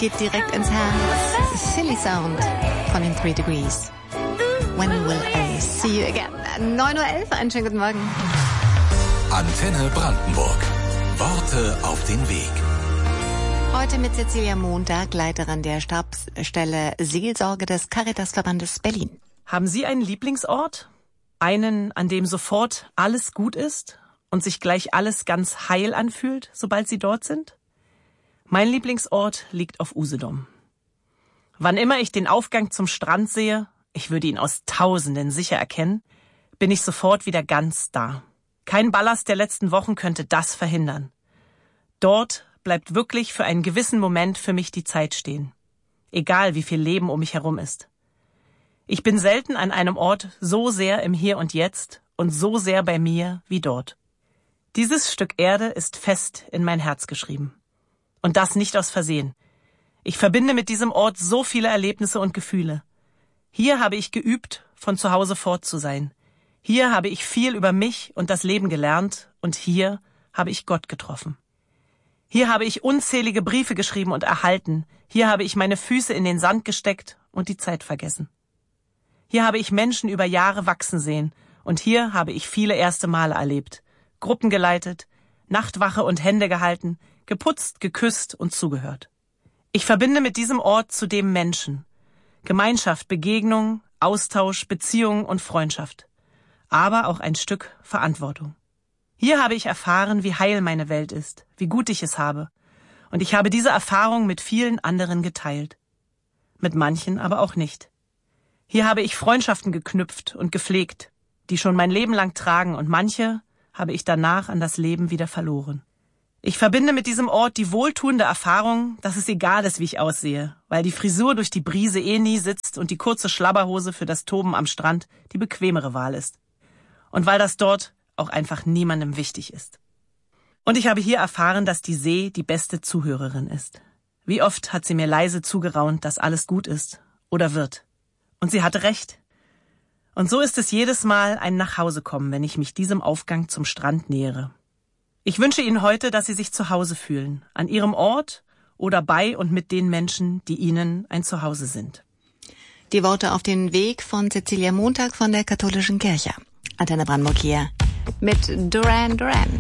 geht direkt ins Herz. Silly Sound von den 3 Degrees. When will I see you again? 9:11 Uhr, einen schönen guten Morgen. Antenne Brandenburg. Worte auf den Weg. Heute mit Cecilia Montag, Leiterin der Stabsstelle Seelsorge des Caritasverbandes Berlin. Haben Sie einen Lieblingsort? Einen, an dem sofort alles gut ist und sich gleich alles ganz heil anfühlt, sobald Sie dort sind? Mein Lieblingsort liegt auf Usedom. Wann immer ich den Aufgang zum Strand sehe, ich würde ihn aus Tausenden sicher erkennen, bin ich sofort wieder ganz da. Kein Ballast der letzten Wochen könnte das verhindern. Dort bleibt wirklich für einen gewissen Moment für mich die Zeit stehen. Egal, wie viel Leben um mich herum ist. Ich bin selten an einem Ort so sehr im Hier und Jetzt und so sehr bei mir wie dort. Dieses Stück Erde ist fest in mein Herz geschrieben. Und das nicht aus Versehen. Ich verbinde mit diesem Ort so viele Erlebnisse und Gefühle. Hier habe ich geübt, von zu Hause fort zu sein. Hier habe ich viel über mich und das Leben gelernt und hier habe ich Gott getroffen. Hier habe ich unzählige Briefe geschrieben und erhalten. Hier habe ich meine Füße in den Sand gesteckt und die Zeit vergessen. Hier habe ich Menschen über Jahre wachsen sehen und hier habe ich viele erste Male erlebt. Gruppen geleitet, Nachtwache und Hände gehalten, geputzt, geküsst und zugehört. Ich verbinde mit diesem Ort zudem Menschen. Gemeinschaft, Begegnung, Austausch, Beziehung und Freundschaft. Aber auch ein Stück Verantwortung. Hier habe ich erfahren, wie heil meine Welt ist, wie gut ich es habe. Und ich habe diese Erfahrung mit vielen anderen geteilt. Mit manchen aber auch nicht. Hier habe ich Freundschaften geknüpft und gepflegt, die schon mein Leben lang tragen und manche habe ich danach an das Leben wieder verloren. Ich verbinde mit diesem Ort die wohltuende Erfahrung, dass es egal ist, wie ich aussehe, weil die Frisur durch die Brise nie sitzt und die kurze Schlabberhose für das Toben am Strand die bequemere Wahl ist. Und weil das dort auch einfach niemandem wichtig ist. Und ich habe hier erfahren, dass die See die beste Zuhörerin ist. Wie oft hat sie mir leise zugeraunt, dass alles gut ist oder wird. Und sie hatte recht. Und so ist es jedes Mal ein Nachhausekommen, wenn ich mich diesem Aufgang zum Strand nähere. Ich wünsche Ihnen heute, dass Sie sich zu Hause fühlen, an Ihrem Ort oder bei und mit den Menschen, die Ihnen ein Zuhause sind. Die Worte auf den Weg von Cecilia Montag von der Katholischen Kirche. Antenne Brandenburg hier mit Duran Duran.